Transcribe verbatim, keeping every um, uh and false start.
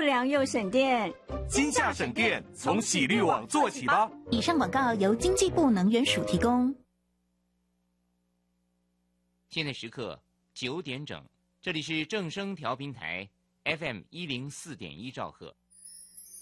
良又省电。 今夏省电，从喜绿网做起吧。 以上广告由经济部能源署提供。 现在时刻九点整，这里是正声调频台 F M 一零四点一兆赫。